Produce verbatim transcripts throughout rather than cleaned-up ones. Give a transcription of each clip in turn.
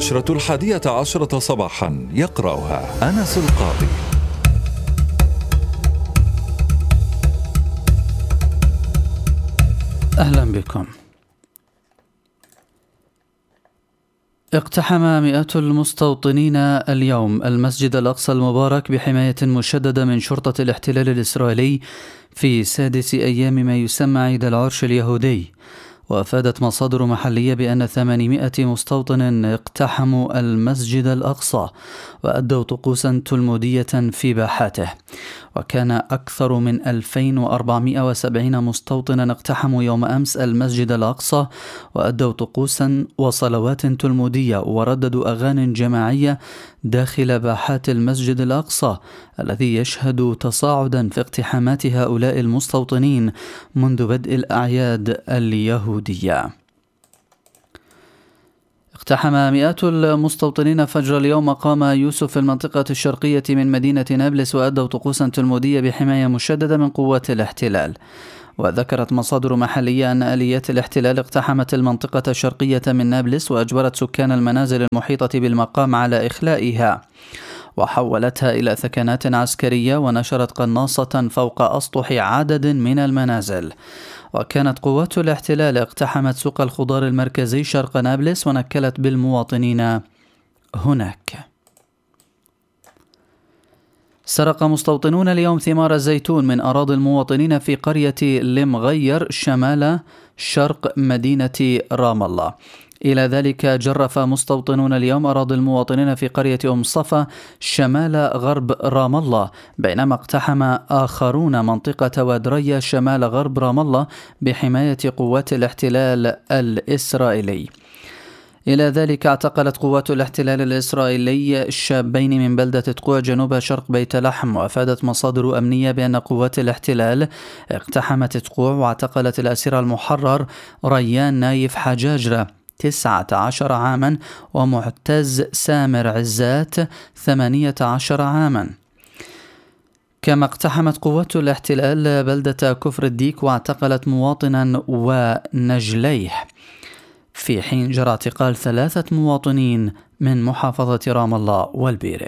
النشرة الحادية عشرة صباحا، يقرأها أنس القاضي. أهلا بكم. اقتحم مئات المستوطنين اليوم المسجد الأقصى المبارك بحماية مشددة من شرطة الاحتلال الإسرائيلي في سادس أيام ما يسمى عيد العرش اليهودي. وأفادت مصادر محلية بأن ثمانمائة مستوطن اقتحموا المسجد الأقصى وأدوا طقوسا تلمودية في باحاته. وكان أكثر من ألفين وأربعمائة وسبعين مستوطنا اقتحموا يوم أمس المسجد الأقصى وأدوا طقوسا وصلوات تلمودية ورددوا أغاني جماعية داخل باحات المسجد الأقصى الذي يشهد تصاعدا في اقتحامات هؤلاء المستوطنين منذ بدء الأعياد اليهودية. اقتحم مئات المستوطنين فجر اليوم مقام يوسف في المنطقة الشرقية من مدينة نابلس وأدوا طقوسا تلمودية بحماية مشددة من قوات الاحتلال. وذكرت مصادر محلية أن آليات الاحتلال اقتحمت المنطقة الشرقية من نابلس وأجبرت سكان المنازل المحيطة بالمقام على إخلائها وحولتها إلى ثكنات عسكرية ونشرت قناصة فوق أسطح عدد من المنازل. وكانت قوات الاحتلال اقتحمت سوق الخضار المركزي شرق نابلس ونكلت بالمواطنين هناك. سرق مستوطنون اليوم ثمار الزيتون من أراضي المواطنين في قرية لمغير شمال شرق مدينة رام الله. إلى ذلك جرف مستوطنون اليوم أراضي المواطنين في قرية أم صفا شمال غرب رام الله، بينما اقتحم آخرون منطقة وادرية شمال غرب رام الله بحماية قوات الاحتلال الإسرائيلي. إلى ذلك اعتقلت قوات الاحتلال الإسرائيلي شابين من بلدة تقوع جنوب شرق بيت لحم. وأفادت مصادر أمنية بأن قوات الاحتلال اقتحمت تقوع واعتقلت الأسير المحرر ريان نايف حجاجرة تسعة عشر عاما ومعتز سامر عزات ثمانية عشر عاما. كما اقتحمت قوات الاحتلال بلدة كفر الديك واعتقلت مواطنا ونجليه، في حين جرى اعتقال ثلاثة مواطنين من محافظة رام الله والبيرة.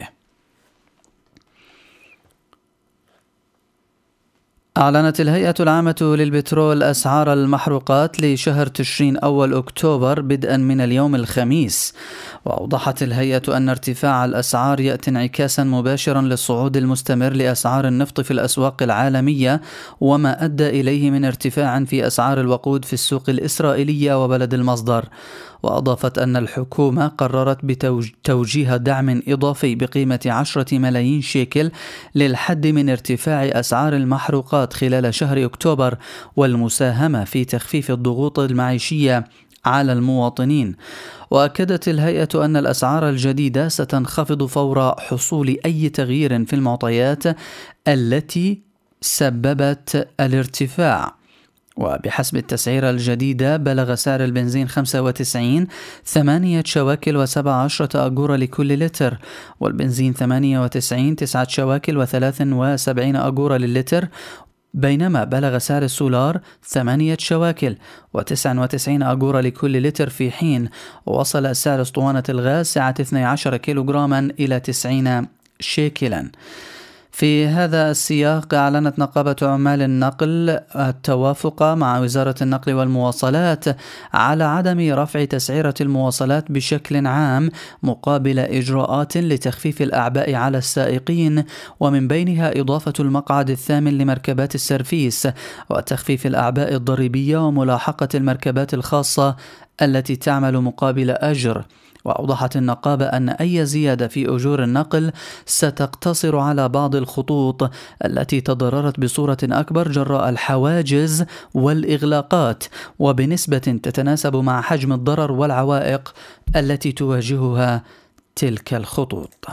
أعلنت الهيئة العامة للبترول أسعار المحروقات لشهر تشرين أول أكتوبر بدءا من اليوم الخميس. وأوضحت الهيئة أن ارتفاع الأسعار يأتي انعكاسا مباشرا للصعود المستمر لأسعار النفط في الأسواق العالمية وما أدى إليه من ارتفاع في أسعار الوقود في السوق الإسرائيلية وبلد المصدر. وأضافت أن الحكومة قررت بتوجيه دعم إضافي بقيمة عشرة ملايين شيكل للحد من ارتفاع أسعار المحروقات خلال شهر أكتوبر والمساهمة في تخفيف الضغوط المعيشية على المواطنين. وأكدت الهيئة أن الأسعار الجديدة ستنخفض فور حصول أي تغيير في المعطيات التي سببت الارتفاع. وبحسب التسعيرة الجديدة بلغ سعر البنزين خمسة وتسعين ثمانية شواكل وسبع عشرة أجور لكل لتر، والبنزين ثمانية وتسعين تسعة شواكل وثلاث وسبعين أجور للتر، بينما بلغ سعر السولار ثمانية شواكل وتسعة وتسعين أجور لكل لتر، في حين وصل سعر اسطوانة الغاز سعة اثني عشر كيلوغراما إلى تسعين شيكلا. في هذا السياق أعلنت نقابة عمال النقل التوافق مع وزارة النقل والمواصلات على عدم رفع تسعيرة المواصلات بشكل عام مقابل إجراءات لتخفيف الأعباء على السائقين، ومن بينها إضافة المقعد الثامن لمركبات السيرفيس وتخفيف الأعباء الضريبية وملاحقة المركبات الخاصة التي تعمل مقابل أجر. وأوضحت النقابة أن أي زيادة في أجور النقل ستقتصر على بعض الخطوط التي تضررت بصورة أكبر جراء الحواجز والإغلاقات وبنسبة تتناسب مع حجم الضرر والعوائق التي تواجهها تلك الخطوط.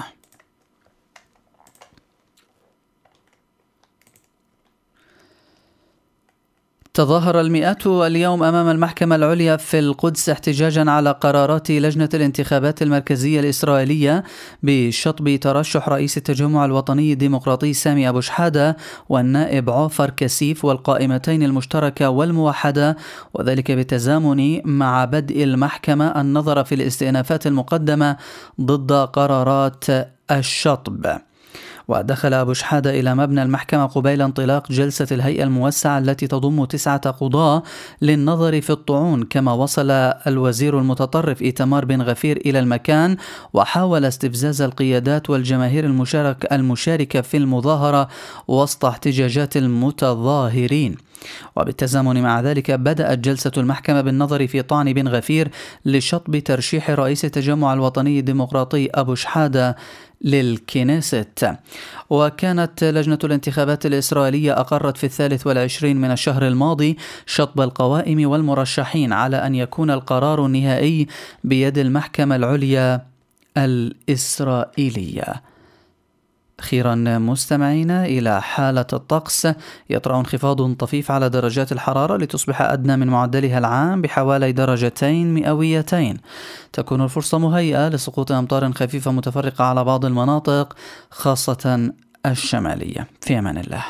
تظاهر المئات اليوم أمام المحكمة العليا في القدس احتجاجا على قرارات لجنة الانتخابات المركزية الإسرائيلية بشطب ترشح رئيس التجمع الوطني الديمقراطي سامي أبو شحادة والنائب عوفر كسيف والقائمتين المشتركة والموحدة، وذلك بالتزامن مع بدء المحكمة النظر في الاستئنافات المقدمة ضد قرارات الشطب. ودخل أبو شحادة إلى مبنى المحكمة قبيل انطلاق جلسة الهيئة الموسعة التي تضم تسعة قضاة للنظر في الطعون، كما وصل الوزير المتطرف إيتمار بن غفير إلى المكان وحاول استفزاز القيادات والجماهير المشارك المشاركة في المظاهرة وسط احتجاجات المتظاهرين. وبالتزامن مع ذلك بدأت جلسة المحكمة بالنظر في طعن بن غفير لشطب ترشيح رئيس التجمع الوطني الديمقراطي أبو شحادة للكنيست. وكانت لجنة الانتخابات الإسرائيلية أقرت في الثالث والعشرين من الشهر الماضي شطب القوائم والمرشحين على أن يكون القرار النهائي بيد المحكمة العليا الإسرائيلية. أخيرا مستمعينا إلى حالة الطقس، يطرأ انخفاض طفيف على درجات الحرارة لتصبح أدنى من معدلها العام بحوالي درجتين مئويتين. تكون الفرصة مهيئة لسقوط أمطار خفيفة متفرقة على بعض المناطق خاصة الشمالية. في أمان الله.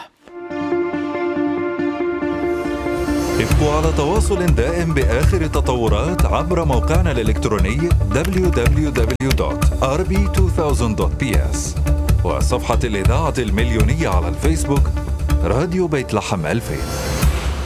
ابقوا على تواصل دائم بآخر التطورات عبر موقعنا الإلكتروني دبليو دبليو دبليو دوت آر بي ألفين دوت بي إس وصفحة الإذاعة المليونية على الفيسبوك راديو بيت لحم ألفين.